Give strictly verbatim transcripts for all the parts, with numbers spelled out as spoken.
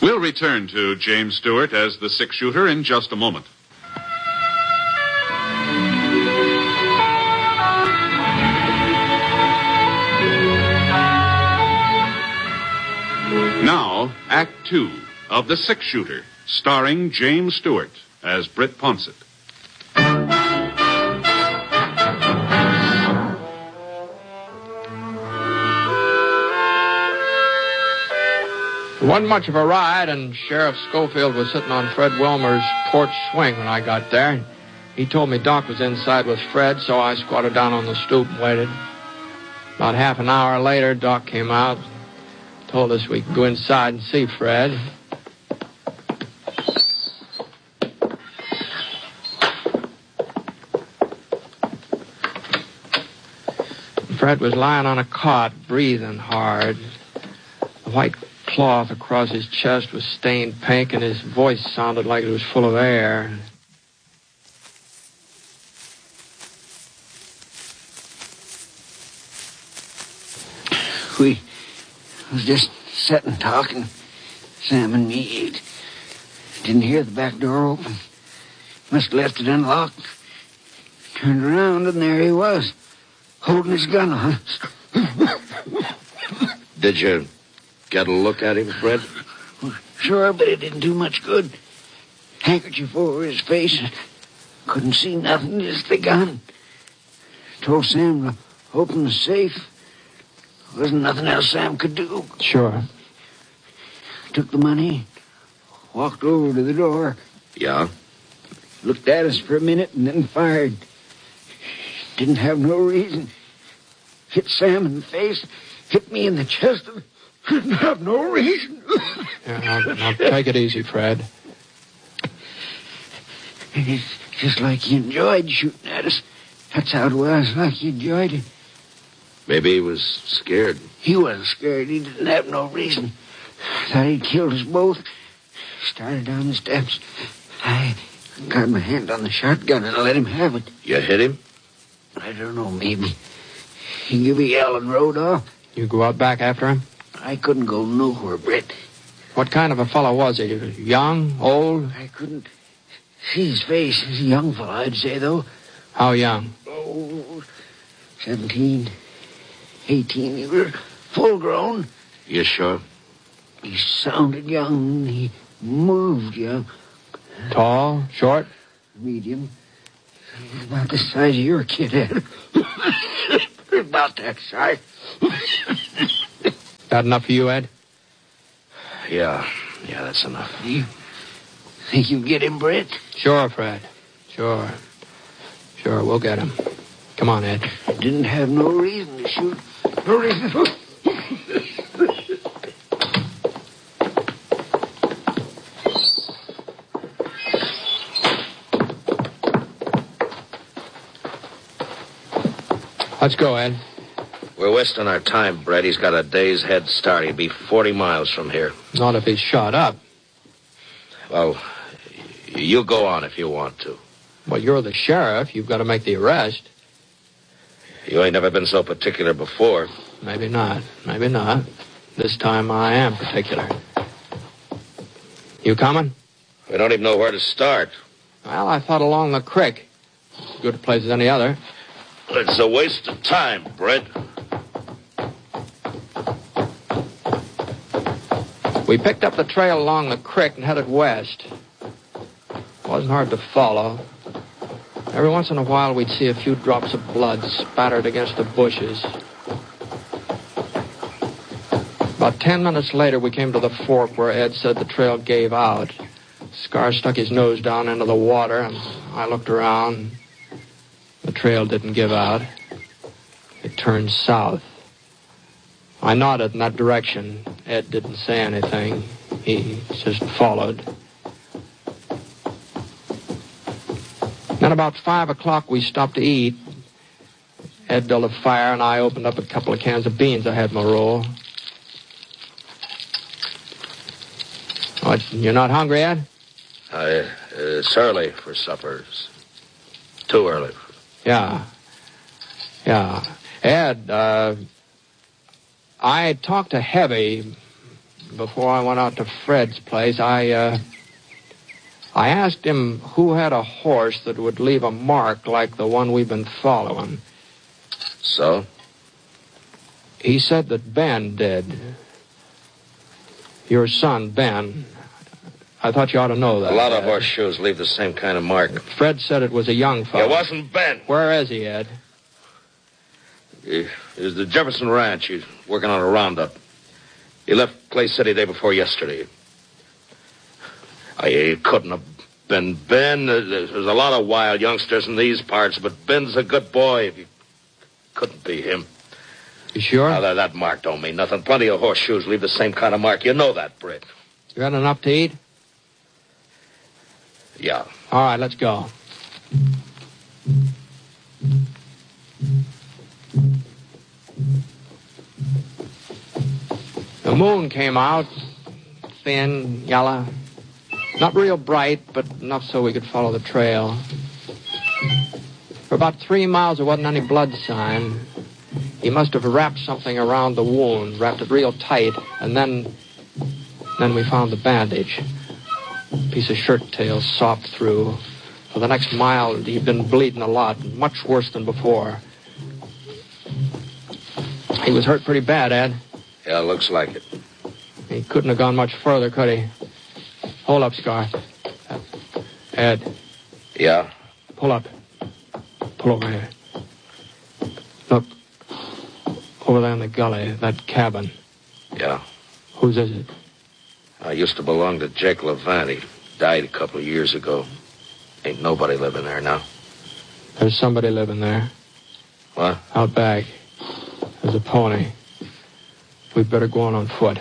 We'll return to James Stewart as the six-shooter in just a moment. Now, Act Two of The Six-Shooter, starring James Stewart as Britt Ponsett. It wasn't much of a ride, and Sheriff Schofield was sitting on Fred Wilmer's porch swing when I got there. He told me Doc was inside with Fred, so I squatted down on the stoop and waited. About half an hour later, Doc came out, told us we could go inside and see Fred. Fred was lying on a cot, breathing hard. The white cloth across his chest was stained pink, and his voice sounded like it was full of air. We was just sitting talking, Sam and me. Didn't hear the back door open. Must have left it unlocked. Turned around, and there he was, holding his gun on us. Did you get a look at him, Fred? Well, sure, but it didn't do much good. Handkerchief over his face. Couldn't see nothing, just the gun. Told Sam to open the safe. Wasn't nothing else Sam could do. Sure. Took the money, walked over to the door. Yeah? Looked at us for a minute and then fired. Didn't have no reason. Hit Sam in the face, hit me in the chest. Didn't have no reason. Yeah, now, now take it easy, Fred. It's just like he enjoyed shooting at us. That's how it was, like he enjoyed it. Maybe he was scared. He wasn't scared. He didn't have no reason. Thought he'd killed us both. Started down the steps. I got my hand on the shotgun and I let him have it. You hit him? I don't know, maybe. He gave a yell and rode off. You go out back after him? I couldn't go nowhere, Britt. What kind of a fellow was he? Young? Old? I couldn't see his face. He's a young fellow, I'd say, though. How young? Oh, seventeen, eighteen. He was full grown. You sure? He sounded young. He moved young. Tall? Short? Medium. About the size of your kid head. About that size. That enough for you, Ed? Yeah. Yeah, that's enough. You think you get him, Britt? Sure, Fred. Sure. Sure, we'll get him. Come on, Ed. Didn't have no reason to shoot. No reason to... Let's go, Ed. We're wasting our time, Brett. He's got a day's head start. He'd be forty miles from here. Not if he's shot up. Well, you go on if you want to. Well, you're the sheriff. You've got to make the arrest. You ain't never been so particular before. Maybe not. Maybe not. This time I am particular. You coming? We don't even know where to start. Well, I thought along the creek. As good a place as any other. It's a waste of time, Brett. We picked up the trail along the creek and headed west. It wasn't hard to follow. Every once in a while, we'd see a few drops of blood spattered against the bushes. About ten minutes later, we came to the fork where Ed said the trail gave out. Scar stuck his nose down into the water, and I looked around. The trail didn't give out. It turned south. I nodded in that direction. Ed didn't say anything. He just followed. Then about five o'clock, we stopped to eat. Ed built a fire, and I opened up a couple of cans of beans I had in my roll. What, you're not hungry, Ed? Uh, uh, it's early for supper. It's too early. Yeah. Yeah. Ed, uh, I talked to Heavy before I went out to Fred's place, I, uh, I asked him who had a horse that would leave a mark like the one we've been following. So? He said that Ben did. Your son, Ben. I thought you ought to know that. A lot of Ed. horseshoes leave the same kind of mark. Fred said it was a young fellow. It wasn't Ben. Where is he, Ed? He, he was the Jefferson Ranch. He's working on a roundup. He left Clay City day before yesterday. I, it couldn't have been Ben. There's a lot of wild youngsters in these parts, but Ben's a good boy. It couldn't be him. You sure? Now, that, that mark don't mean nothing. Plenty of horseshoes leave the same kind of mark. You know that, Britt. You got enough to eat? Yeah. All right, let's go. The moon came out, thin, yellow. Not real bright, but enough so we could follow the trail. For about three miles, there wasn't any blood sign. He must have wrapped something around the wound, wrapped it real tight, and then... Then we found the bandage. A piece of shirt tail sopped through. For the next mile, he'd been bleeding a lot, much worse than before. He was hurt pretty bad, Ed. Yeah, looks like it. He couldn't have gone much further, could he? Hold up, Scar. Ed. Yeah? Pull up. Pull over here. Look. Over there in the gully, that cabin. Yeah. Whose is it? I used to belong to Jake Levant. He died a couple of years ago. Ain't nobody living there now. There's somebody living there. What? Out back. There's a pony. We'd better go on on foot.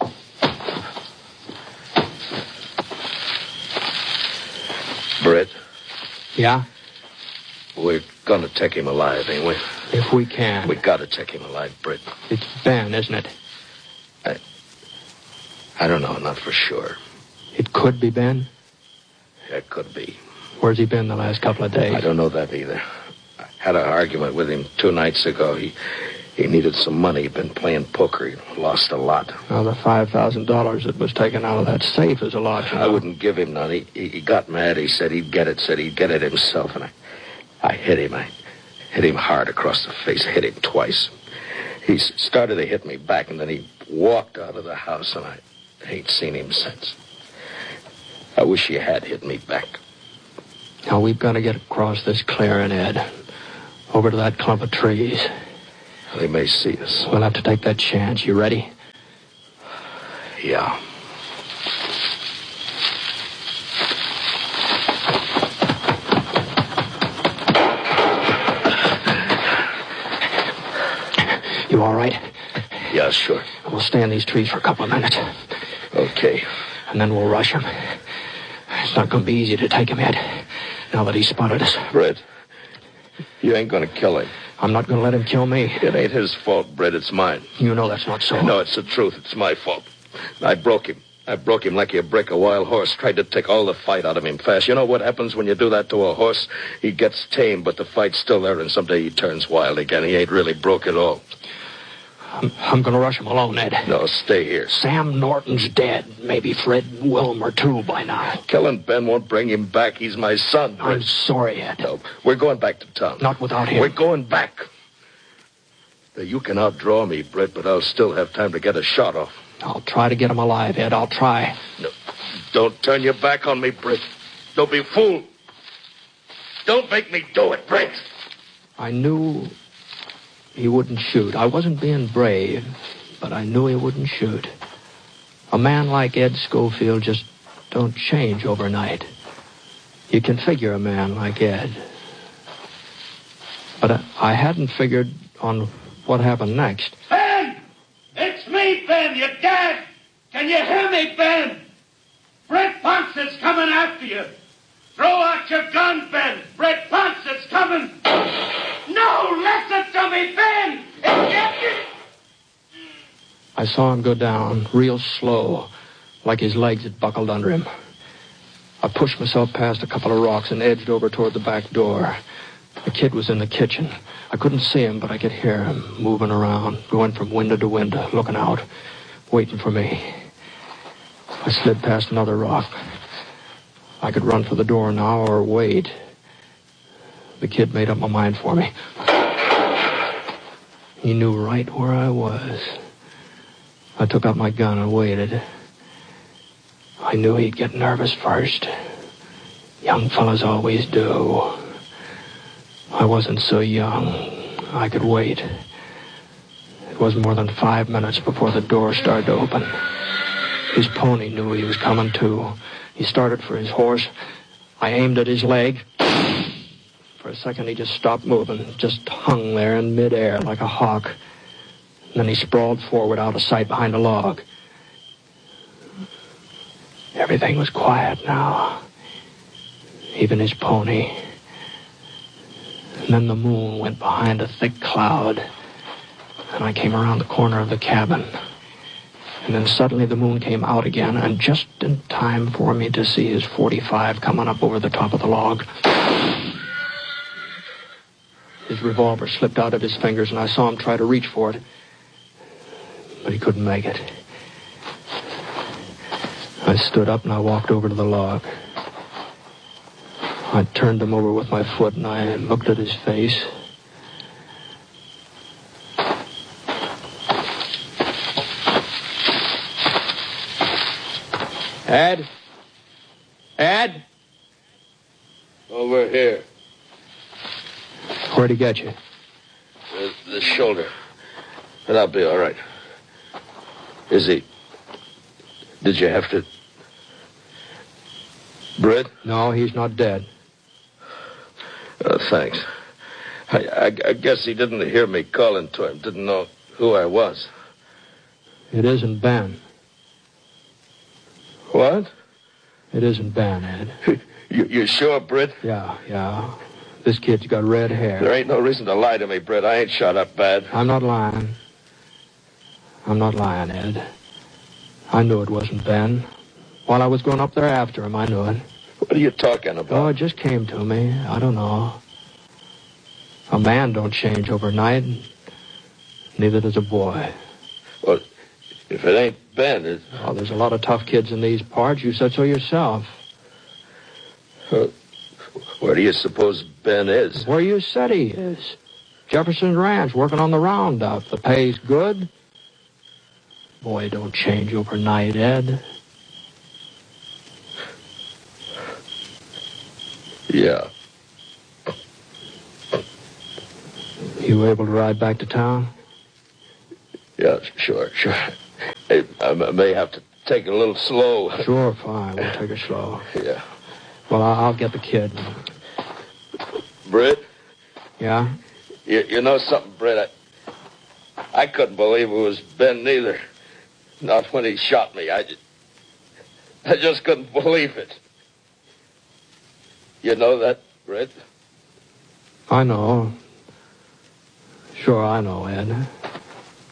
Britt? Yeah? We're gonna take him alive, ain't we? If we can. We gotta take him alive, Britt. It's Ben, isn't it? I... I don't know, not for sure. It could be Ben? It could be. Where's he been the last couple of days? I don't know that either. I had an argument with him two nights ago. He he needed some money. He'd been playing poker. He lost a lot. Well, the five thousand dollars that was taken out of that safe is a lot, you know. I wouldn't give him none. He, he, he got mad. He said he'd get it, said he'd get it himself. And I, I hit him. I hit him hard across the face. I hit him twice. He started to hit me back, and then he walked out of the house, and I ain't seen him since. I wish he had hit me back. Now, we've got to get across this clearing, Ed. Over to that clump of trees. They may see us. We'll have to take that chance. You ready? Yeah. You all right? Yeah, sure. We'll stay in these trees for a couple of minutes. Okay. And then we'll rush him. It's not going to be easy to take him, Ed. Now that he's spotted us. Britt, you ain't going to kill him. I'm not going to let him kill me. It ain't his fault, Britt. It's mine. You know that's not so. No, it's the truth. It's my fault. I broke him. I broke him like you break a wild horse. Tried to take all the fight out of him fast. You know what happens when you do that to a horse? He gets tame, but the fight's still there, and someday he turns wild again. He ain't really broke at all. I'm, I'm going to rush him alone, Ed. No, stay here. Sam Norton's dead. Maybe Fred Wilmer, too, by now. Killing Ben won't bring him back. He's my son, Britt. I'm sorry, Ed. No, we're going back to town. Not without him. We're going back. Now, you can outdraw me, Britt, but I'll still have time to get a shot off. I'll try to get him alive, Ed. I'll try. No, don't turn your back on me, Britt. Don't be a fool. Don't make me do it, Britt. I knew he wouldn't shoot. I wasn't being brave, but I knew he wouldn't shoot. A man like Ed Schofield just don't change overnight. You can figure a man like Ed. But I, I hadn't figured on what happened next. Ben! It's me, Ben! You're dead! Can you hear me, Ben? Brett Ponce is coming after you! Throw out your gun, Ben! Brett Ponce is coming! No! Listen to me, Ben! It's I saw him go down, real slow, like his legs had buckled under him. I pushed myself past a couple of rocks and edged over toward the back door. The kid was in the kitchen. I couldn't see him, but I could hear him moving around, going from window to window, looking out, waiting for me. I slid past another rock. I could run for the door now or wait. The kid made up my mind for me. He knew right where I was. I took out my gun and waited. I knew he'd get nervous first. Young fellas always do. I wasn't so young. I could wait. It wasn't more than five minutes before the door started to open. His pony knew he was coming too. He started for his horse. I aimed at his leg. For a second, he just stopped moving, just hung there in midair like a hawk. And then he sprawled forward out of sight behind a log. Everything was quiet now. Even his pony. And then the moon went behind a thick cloud. And I came around the corner of the cabin. And then suddenly the moon came out again, and just in time for me to see his forty-five coming up over the top of the log. His revolver slipped out of his fingers, and I saw him try to reach for it. But he couldn't make it. I stood up and I walked over to the log. I turned him over with my foot, and I looked at his face. Ed? Ed? Over here. Where'd he get you? The, the shoulder. But I'll be all right. Is he... Did you have to... Britt? No, he's not dead. Oh, thanks. I, I, I guess he didn't hear me calling to him. Didn't know who I was. It isn't Ben. What? It isn't Ben, Ed. you, you sure, Britt? Yeah, yeah. This kid's got red hair. There ain't no reason to lie to me, Britt. I ain't shot up bad. I'm not lying. I'm not lying, Ed. I knew it wasn't Ben. While I was going up there after him, I knew it. What are you talking about? Oh, it just came to me. I don't know. A man don't change overnight. Neither does a boy. Well, if it ain't Ben, it... Oh, there's a lot of tough kids in these parts. You said so yourself. Uh, where do you suppose Ben is? Where you said he is. Jefferson Ranch, working on the roundup. The pay's good. Boy, don't change overnight, Ed. Yeah. You able to ride back to town? Yeah, sure, sure. I, I may have to take it a little slow. Sure, fine. We'll take it slow. Yeah. Well, I'll, I'll get the kid. Britt? Yeah? You, you know something, Britt? I, I couldn't believe it was Ben neither. Not when he shot me. I just, I just couldn't believe it. You know that, Britt? I know. Sure, I know, Ed.